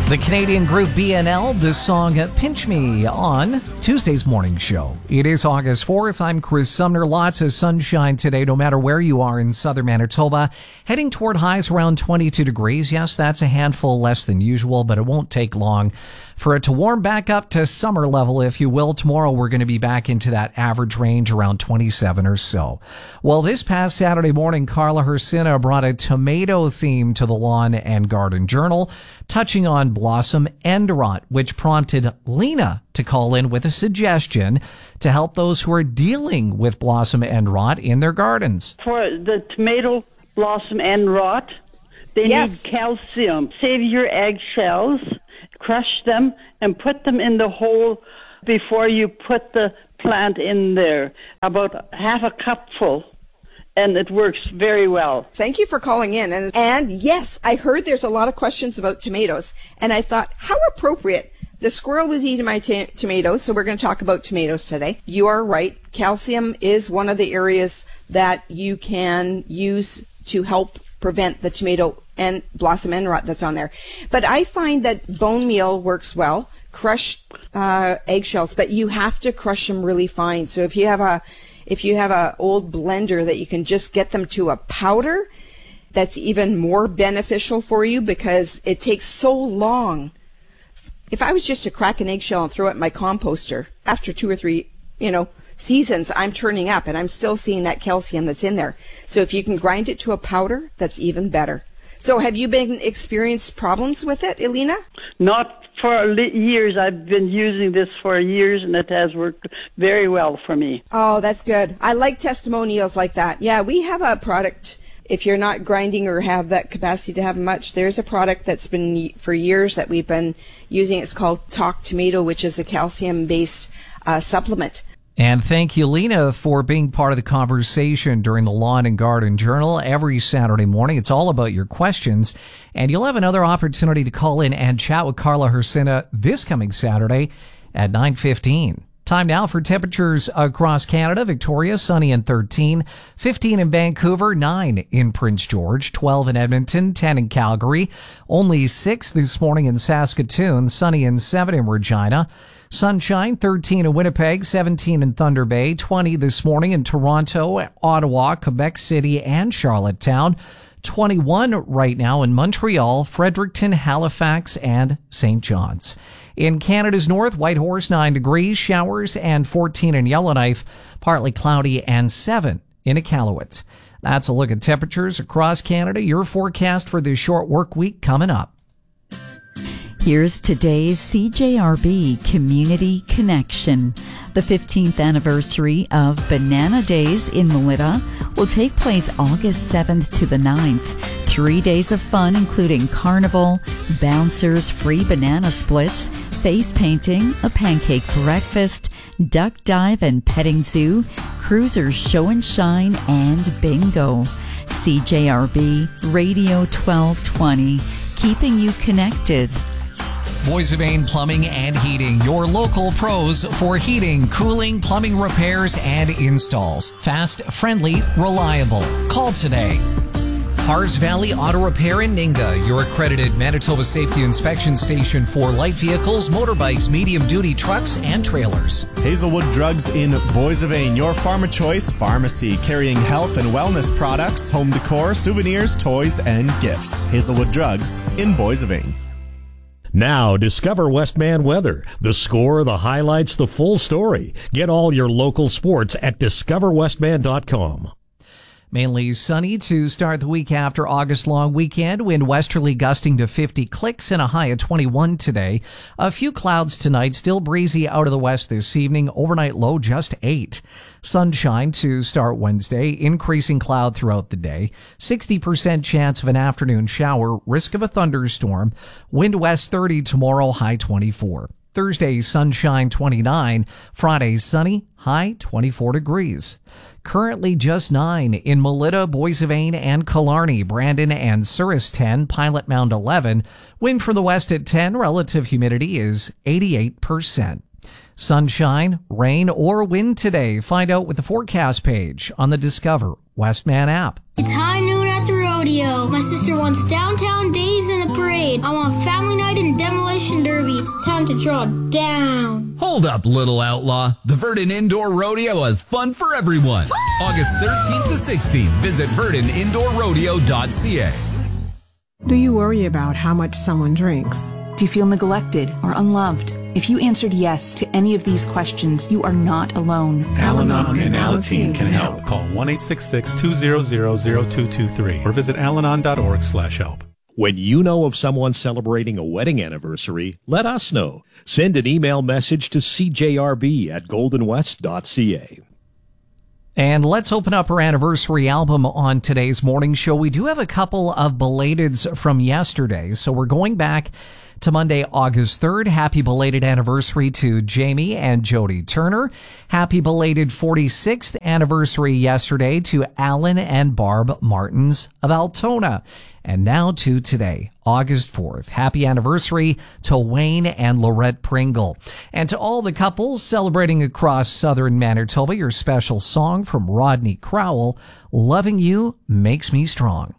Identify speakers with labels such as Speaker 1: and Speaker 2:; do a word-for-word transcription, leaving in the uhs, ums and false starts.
Speaker 1: The Canadian group B N L, the song Pinch Me on Tuesday's morning show. It is August fourth. I'm Chris Sumner. Lots of sunshine today, no matter where you are in southern Manitoba. Heading toward highs around twenty-two degrees. Yes, that's a handful less than usual, but it won't take long for it to warm back up to summer level, if you will. Tomorrow, we're going to be back into that average range around twenty-seven or so. Well, this past Saturday morning, Carla Hersina brought a tomato theme to the Lawn and Garden Journal, touching on blossom end rot, which prompted Lena to call in with a suggestion to help those who are dealing with blossom end rot in their gardens.
Speaker 2: For the tomato blossom end rot, they
Speaker 3: yes.
Speaker 2: need calcium. Save your eggshells, crush them, and put them in the hole before you put the plant in there. About half a cupful. And it works very well.
Speaker 3: Thank you for calling in. And, and yes, I heard there's a lot of questions about tomatoes. And I thought, how appropriate. The squirrel was eating my t- tomatoes, so we're going to talk about tomatoes today. You are right. Calcium is one of the areas that you can use to help prevent the tomato and blossom end rot that's on there. But I find that bone meal works well, crushed uh, eggshells, but you have to crush them really fine. So if you have a If you have an old blender that you can just get them to a powder, that's even more beneficial for you because it takes so long. If I was just to crack an eggshell and throw it in my composter, after two or three, you know, seasons, I'm turning up and I'm still seeing that calcium that's in there. So if you can grind it to a powder, that's even better. So have you been experienced problems with it, Elena?
Speaker 2: Not for years. I've been using this for years, and it has worked very well for me.
Speaker 3: Oh, that's good. I like testimonials like that. Yeah, we have a product. If you're not grinding or have that capacity to have much, there's a product that's been for years that we've been using. It's called Talk Tomato, which is a calcium-based uh, supplement.
Speaker 1: And thank you, Lena, for being part of the conversation during the Lawn and Garden Journal every Saturday morning. It's all about your questions. And you'll have another opportunity to call in and chat with Carla Hersina this coming Saturday at nine fifteen. Time now for temperatures across Canada. Victoria, sunny and thirteen. fifteen in Vancouver, nine in Prince George, twelve in Edmonton, ten in Calgary. Only six this morning in Saskatoon, sunny and seven in Regina. Sunshine, thirteen in Winnipeg, seventeen in Thunder Bay, twenty this morning in Toronto, Ottawa, Quebec City, and Charlottetown. twenty-one right now in Montreal, Fredericton, Halifax, and Saint John's. In Canada's north, Whitehorse, nine degrees, showers, and fourteen in Yellowknife, partly cloudy, and seven in Iqaluit. That's a look at temperatures across Canada. Your forecast for this short work week coming up.
Speaker 4: Here's today's C J R B Community Connection. The fifteenth anniversary of Banana Days in Melita will take place August seventh to the ninth. Three days of fun, including carnival, bouncers, free banana splits, face painting, a pancake breakfast, duck dive and petting zoo, cruisers show and shine, and bingo. C J R B Radio twelve twenty, keeping you connected.
Speaker 1: Boissevain Plumbing and Heating, your local pros for heating, cooling, plumbing repairs, and installs. Fast, friendly, reliable. Call today. Hars Valley Auto Repair in Ninga, your accredited Manitoba Safety Inspection Station for light vehicles, motorbikes, medium-duty trucks, and trailers.
Speaker 5: Hazelwood Drugs in Boissevain, your farmer choice pharmacy, carrying health and wellness products, home decor, souvenirs, toys, and gifts. Hazelwood Drugs in Boissevain.
Speaker 6: Now, discover Westman Weather. The score, the highlights, the full story. Get all your local sports at discover westman dot com.
Speaker 1: Mainly sunny to start the week after August long weekend. Wind westerly gusting to fifty clicks and a high of twenty-one today. A few clouds tonight, still breezy out of the west this evening. Overnight low just eight. Sunshine to start Wednesday, increasing cloud throughout the day. sixty percent chance of an afternoon shower, risk of a thunderstorm. Wind west thirty tomorrow, high twenty-four. Thursday, sunshine twenty-nine. Friday, sunny, high twenty-four degrees. Currently just nine in Melita, Boissevain, and Killarney. Brandon and Souris ten, Pilot Mound eleven. Wind from the west at ten. Relative humidity is eighty-eight percent. Sunshine, rain, or wind today. Find out with the forecast page on the Discover Westman app.
Speaker 7: It's high noon at the rodeo. My sister wants downtown days in the parade. I want family night in Demo time to draw down.
Speaker 8: Hold up, little outlaw. The Verdon Indoor Rodeo has fun for everyone. August thirteenth to sixteenth. Visit verdon indoor rodeo dot c a.
Speaker 9: Do you worry about how much someone drinks?
Speaker 10: Do you feel neglected or unloved? If you answered yes to any of these questions, you are not alone.
Speaker 11: Al-Anon and Alateen can help. Call one eight six six, two zero zero, zero two two three or visit alanon dot org slash help.
Speaker 6: When you know of someone celebrating a wedding anniversary, let us know. Send an email message to c j r b at golden west dot c a.
Speaker 1: And let's open up our anniversary album on today's morning show. We do have a couple of belateds from yesterday, so we're going back to Monday, August third. Happy belated anniversary to Jamie and Jody Turner. Happy belated forty-sixth anniversary yesterday to Alan and Barb Martins of Altona. And now to today, August fourth. Happy anniversary to Wayne and Lorette Pringle. And to all the couples celebrating across southern Manitoba, your special song from Rodney Crowell, Loving You Makes Me Strong.